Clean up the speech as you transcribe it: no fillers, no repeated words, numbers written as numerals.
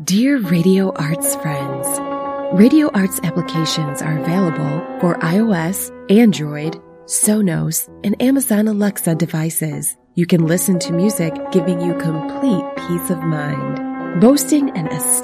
Dear Radio Arts friends, Radio Arts applications are available for iOS, Android, Sonos, and Amazon Alexa devices. You can listen to music giving you complete peace of mind. Boasting an